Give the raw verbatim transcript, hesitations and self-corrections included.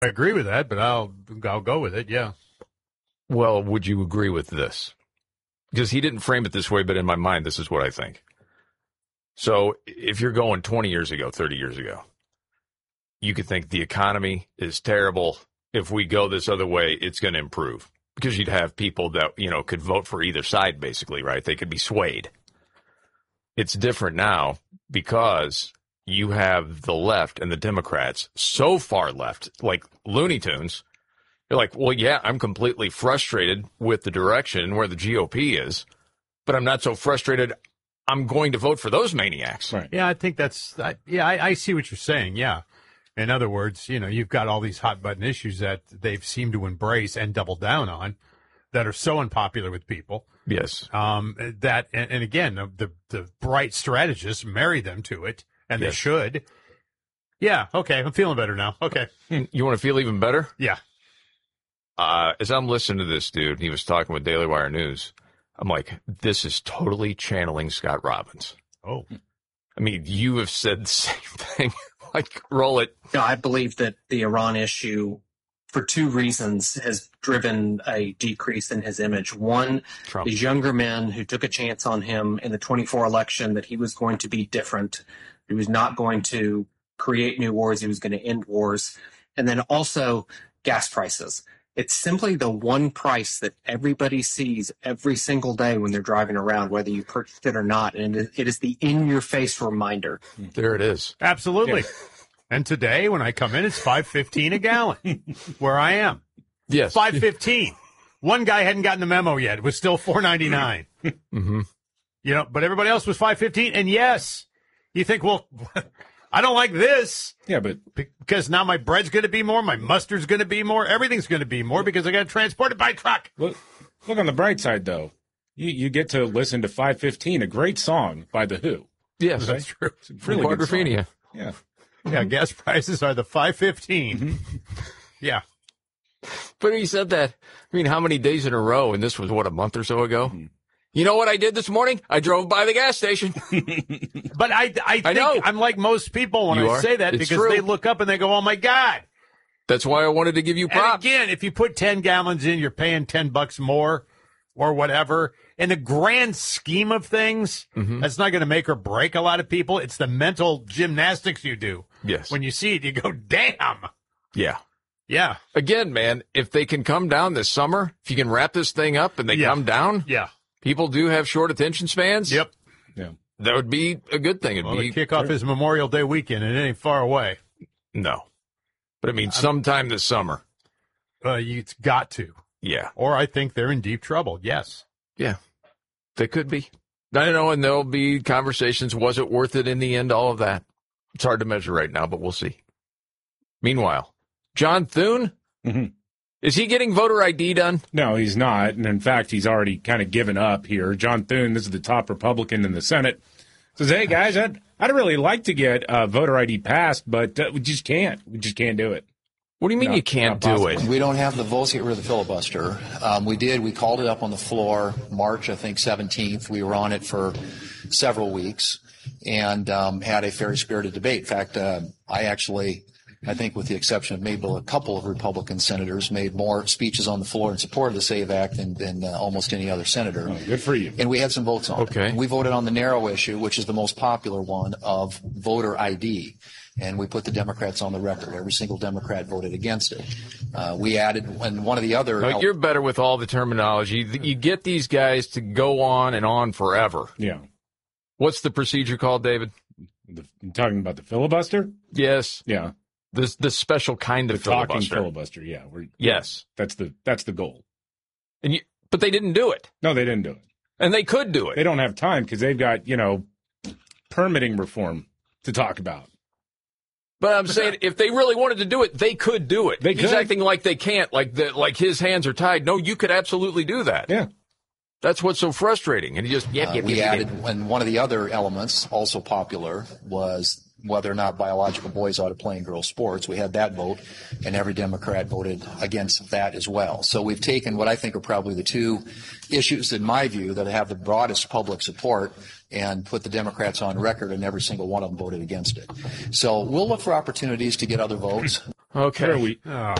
I agree with that, but I'll I'll go with it, yeah. Well, would you agree with this? Because he didn't frame it this way, but in my mind, this is what I think. So if you're going twenty years ago, thirty years ago, you could think the economy is terrible. If we go this other way, it's going to improve. Because you'd have people that, you know, could vote for either side, basically, right? They could be swayed. It's different now because you have the left and the Democrats so far left, like Looney Tunes. You're like, well, yeah, I'm completely frustrated with the direction where the G O P is, but I'm not so frustrated I'm going to vote for those maniacs. Right. Yeah, I think that's, I, yeah, I, I see what you're saying, yeah. In other words, you know, you've got all these hot-button issues that they've seemed to embrace and double down on that are so unpopular with people. Yes. Um, that, and, and again, the, the bright strategists marry them to it, and yes. They should. Yeah, okay, I'm feeling better now. Okay. You want to feel even better? Yeah. Uh, as I'm listening to this dude, he was talking with Daily Wire News. I'm like, this is totally channeling Scott Robbins. Oh. I mean, you have said the same thing. Like, roll it. No, I believe that the Iran issue, for two reasons, has driven a decrease in his image. One, Trump. These younger men who took a chance on him in the twenty-four election that he was going to be different. He was not going to create new wars. He was going to end wars. And then also gas prices. It's simply the one price that everybody sees every single day when they're driving around, whether you purchased it or not. And it is the in-your-face reminder. There it is. Absolutely. Yeah. And today, when I come in, it's five fifteen a gallon where I am. Yes. five fifteen. One guy hadn't gotten the memo yet. It was still four ninety-nine. Mm-hmm. You know, but everybody else was five fifteen. And yes, you think, well, I don't like this. Yeah, but because now my bread's going to be more, my mustard's going to be more, everything's going to be more because I got to transport it by truck. Look, look on the bright side, though. You you get to listen to five fifteen, a great song by The Who. Yes, that's true. It's really good song. Yeah. Yeah, gas prices are the five fifteen. Mm-hmm. Yeah. But he said that, I mean, how many days in a row, and this was, what, a month or so ago? Mm-hmm. You know what I did this morning? I drove by the gas station. But I, I think I know. I'm like most people when you I are. say that it's because true. they look up and they go, oh, my God. That's why I wanted to give you props. And again, if you put ten gallons in, you're paying ten bucks more or whatever. In the grand scheme of things, mm-hmm. that's not going to make or break a lot of people. It's the mental gymnastics you do. Yes. When you see it, you go, damn. Yeah. Yeah. Again, man, if they can come down this summer, if you can wrap this thing up and they yeah. come down, yeah. people do have short attention spans. Yep. Yeah. That would be a good thing. It'd well, be the kickoff sure. is Memorial Day weekend, and it ain't far away. No. But I mean, sometime this summer. Uh, it's got to. Yeah. Or I think they're in deep trouble. Yes. Yeah. They could be. I don't know, and there'll be conversations. Was it worth it in the end? All of that. It's hard to measure right now, but we'll see. Meanwhile, John Thune, mm-hmm. is he getting voter I D done? No, he's not. And in fact, he's already kind of given up here. John Thune, this is the top Republican in the Senate, says, hey, guys, I'd, I'd really like to get uh, voter I D passed, but uh, we just can't. We just can't do it. What do you mean not, you can't do it? We don't have the votes to get rid of the filibuster. Um, we did. We called it up on the floor March, I think, seventeenth. We were on it for several weeks and um, had a very spirited debate. In fact, uh, I actually, I think with the exception of maybe a couple of Republican senators, made more speeches on the floor in support of the SAVE Act than, than uh, almost any other senator. Oh, good for you. And we had some votes on okay. it. And we voted on the narrow issue, which is the most popular one, of voter I D. And we put the Democrats on the record. Every single Democrat voted against it. Uh, we added, and one of the other... No, you're better with all the terminology. You get these guys to go on and on forever. Yeah. What's the procedure called, David? The, you're talking about the filibuster? Yes. Yeah. This this special kind the of filibuster. Talking filibuster, yeah. We're, yes. That's the that's the goal. And you, But they didn't do it. No, they didn't do it. And they could do it. They don't have time because they've got, you know, permitting reform to talk about. But I'm saying if they really wanted to do it, they could do it. They He's could. acting like they can't, like the, like his hands are tied. No, you could absolutely do that. Yeah. That's what's so frustrating. And he just, yep, uh, yep, we yep, added, yep. and one of the other elements, also popular, was whether or not biological boys ought to play in girls' sports. We had that vote, and every Democrat voted against that as well. So we've taken what I think are probably the two issues, in my view, that have the broadest public support and put the Democrats on record, and every single one of them voted against it. So we'll look for opportunities to get other votes. Okay. Where are we? Oh.